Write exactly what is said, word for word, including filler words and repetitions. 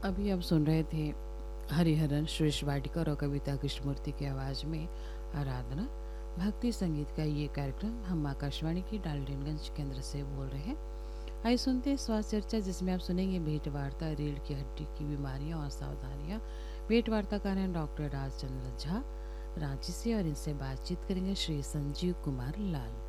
अभी आप सुन रहे थे हरिहरन श्रेष्ठ वाटिकर और कविता कृष्णमूर्ति की आवाज़ में आराधना भक्ति संगीत का ये कार्यक्रम हम आकाशवाणी की डाल्टनगंज केंद्र से बोल रहे हैं। आइए सुनते हैं स्वास्थ्य चर्चा, जिसमें आप सुनेंगे भेंट वार्ता रीढ़ की हड्डी की बीमारियां और सावधानियां। भेंट वार्ताकार हैं डॉक्टर राजचंद्र झा रांची से और इनसे बातचीत करेंगे श्री संजीव कुमार लाल।